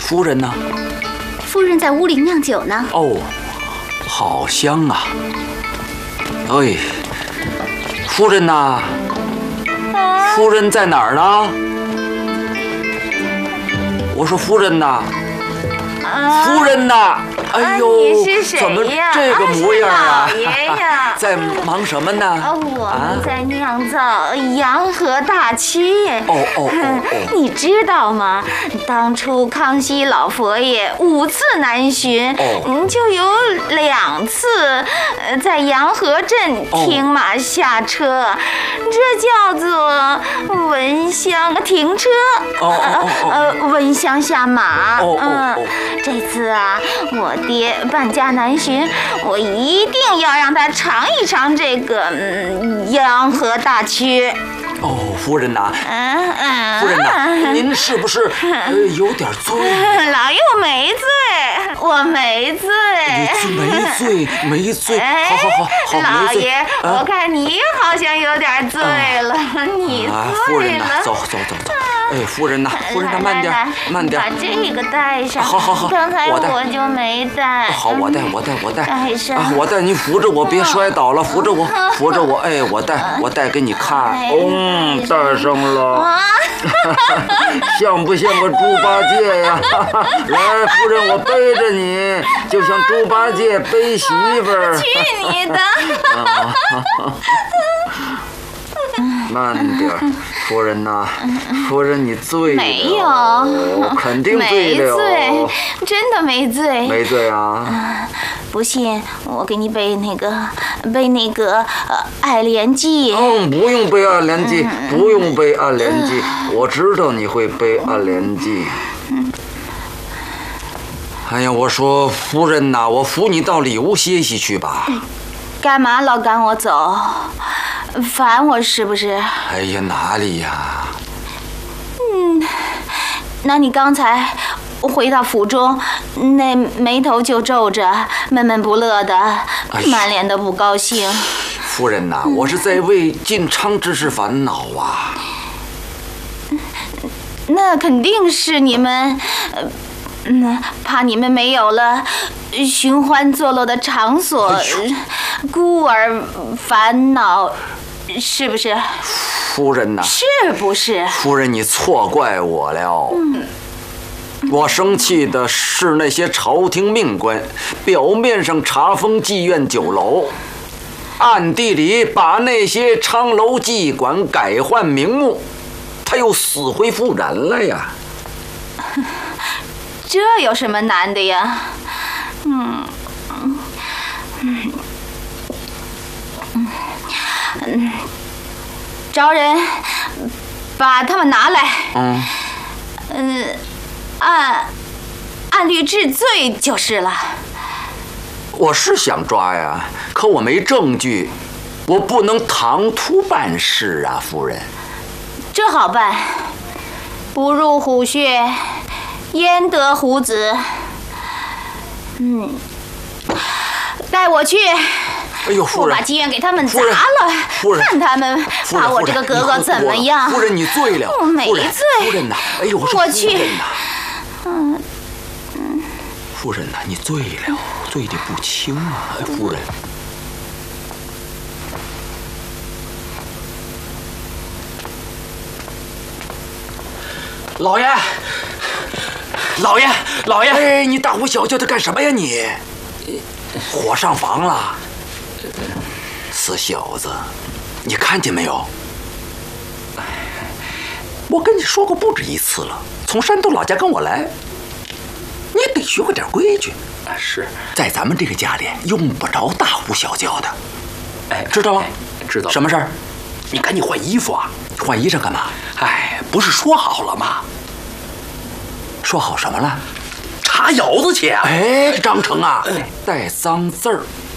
夫人呢？ 夫人在屋里酿酒呢。 哦，好香啊！哎，夫人呐，夫人在哪儿呢？我说夫人呐，夫人呐！哎呦， 你是谁呀？ 怎么这个模样啊？ 老爷呀， 在忙什么呢？ 我们在酿造洋河大曲。 哦， 你知道吗？当初康熙老佛爷5次南巡，就有2次在洋河镇停马下车，这叫做闻香停车。闻香下马。这次啊，我爹搬家南巡，我一定要让他尝一尝这个洋河大曲。 哦，夫人呐，夫人呐，您是不是有点醉？ 老爷，我没醉，我没醉。没醉。好， 老爷，我看你好像有点醉了，你醉了。 夫人呐，走。哎，夫人呐，慢点， 把这个带上。 好， 刚才我就没带。 好，我带。 带上。 我带，你扶着我，别摔倒了，扶着我。哎，我带给你看。带上了。像不像个猪八戒呀？来，夫人，我背着你，就像猪八戒背媳妇儿。 去你的！ 慢点，夫人呐，夫人你醉了？ 没有， 肯定醉了。 没醉，真的没醉。 没醉啊？ 不信，我给你背那个爱莲记。 不用背爱莲记，不用背爱莲记，我知道你会背爱莲记。哎呀，我说夫人呐，我扶你到里屋歇息去吧。 干嘛老赶我走？烦我是不是？ 哎呀，哪里呀？ 那你刚才回到府中，那眉头就皱着，闷闷不乐的，满脸的不高兴。 夫人呐，我是在为晋昌之事烦恼啊。 那肯定是你们，怕你们没有了寻欢作乐的场所，故而烦恼，是不是？ 夫人呐， 是不是？ 夫人，你错怪我了。我生气的是那些朝廷命官，表面上查封妓院酒楼，暗地里把那些昌楼妓馆改换名目，他又死灰复燃了呀。 这有什么难的呀？找人把他们拿来。按律治罪就是了。 我是想抓呀，可我没证据，我不能唐突办事啊，夫人。 这好办，不入虎穴，焉得虎子？带我去。 哎呦，夫人！ 我把妓院给他们砸了，看他们把我这个格格怎么样？ 夫人，你醉了。 没醉。 夫人呐，哎呦， 我去。 夫人呐，你醉了，醉得不轻啊，夫人。老爷，老爷！哎，你大呼小叫的干什么呀你？火上房了。死小子，你看见没有？我跟你说过不止一次了，从山东老家跟我来，你得学会点规矩。是，在咱们这个家里用不着大呼小叫的。哎，知道吗？知道。什么事儿？你赶紧换衣服啊！换衣裳干嘛？哎，不是说好了吗？说好什么了？查窑子去啊！哎，张成啊，带脏字儿。